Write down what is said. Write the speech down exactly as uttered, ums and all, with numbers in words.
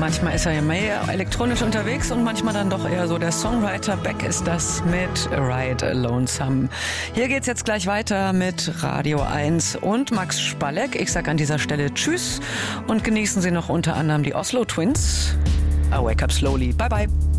Manchmal ist er ja mehr elektronisch unterwegs und manchmal dann doch eher so der Songwriter. Beck ist das mit Ride Lonesome. Hier geht's jetzt gleich weiter mit Radio eins und Max Spalleck. Ich sag an dieser Stelle Tschüss und genießen Sie noch unter anderem die Oslo Twins. I Wake Up Slowly. Bye bye.